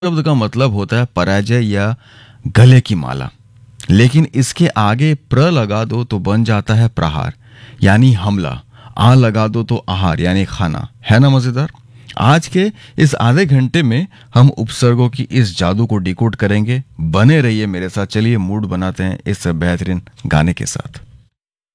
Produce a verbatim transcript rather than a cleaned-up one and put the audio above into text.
शब्द का मतलब होता है पराजय या गले की माला, लेकिन इसके आगे प्र लगा दो तो बन जाता है प्रहार यानी हमला। आ लगा दो तो आहार यानी खाना। है ना मजेदार? आज के इस आधे घंटे में हम उपसर्गों की इस जादू को डिकोड करेंगे। बने रहिए मेरे साथ। चलिए मूड बनाते हैं इस बेहतरीन गाने के साथ।